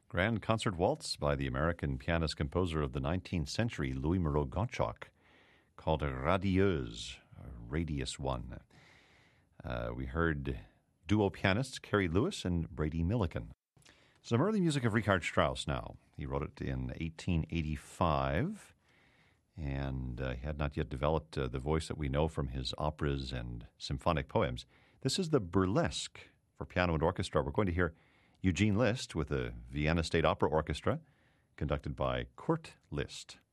Grand Concert Waltz by the American pianist-composer of the 19th century, Louis Moreau-Gottschalk, called Radieuse, Radius One. We heard duo pianists Carrie Lewis and Brady Milliken. Some early music of Richard Strauss now. He wrote it in 1885, and he had not yet developed the voice that we know from his operas and symphonic poems. This is the Burlesque for piano and orchestra. We're going to hear Eugene Liszt with the Vienna State Opera Orchestra, conducted by Kurt Liszt.